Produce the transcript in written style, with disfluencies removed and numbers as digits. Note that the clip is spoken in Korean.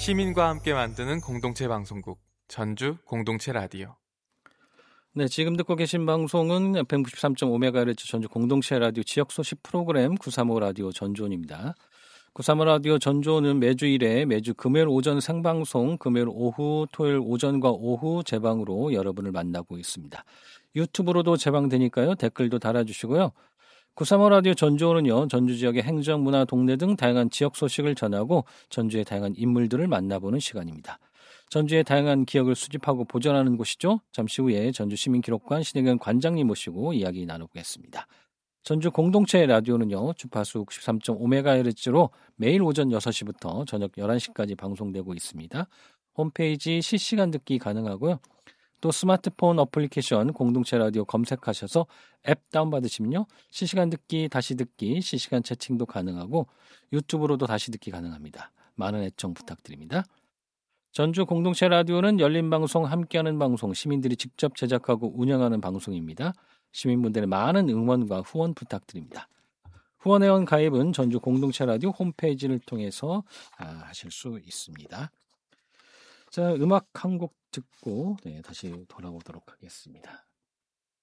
시민과 함께 만드는 공동체 방송국 전주 공동체 라디오. 네, 지금 듣고 계신 방송은 FM 93.5MHz 전주 공동체 라디오 지역 소식 프로그램 935 라디오 전주원입니다. 935 라디오 전주원은 매주 1회 매주 금요일 오전 생방송, 금요일 오후, 토요일 오전과 오후 재방으로 여러분을 만나고 있습니다. 유튜브로도 재방되니까요. 댓글도 달아주시고요. 935 라디오 전주원은요, 전주 지역의 행정, 문화, 동네 등 다양한 지역 소식을 전하고 전주의 다양한 인물들을 만나보는 시간입니다. 전주의 다양한 기억을 수집하고 보존하는 곳이죠. 잠시 후에 전주시민기록관 신혜경 관장님 모시고 이야기 나누겠습니다. 전주 공동체 라디오는요, 주파수 93.5MHz로 매일 오전 6시부터 저녁 11시까지 방송되고 있습니다. 홈페이지 실시간 듣기 가능하고요. 또 스마트폰 어플리케이션 공동체 라디오 검색하셔서 앱 다운받으시면요, 실시간 듣기, 다시 듣기, 실시간 채팅도 가능하고 유튜브로도 다시 듣기 가능합니다. 많은 애청 부탁드립니다. 전주 공동체 라디오는 열린 방송, 함께하는 방송, 시민들이 직접 제작하고 운영하는 방송입니다. 시민분들의 많은 응원과 후원 부탁드립니다. 후원회원 가입은 전주 공동체 라디오 홈페이지를 통해서 하실 수 있습니다. 자, 음악 한 곡 듣고 다시 돌아오도록 하겠습니다.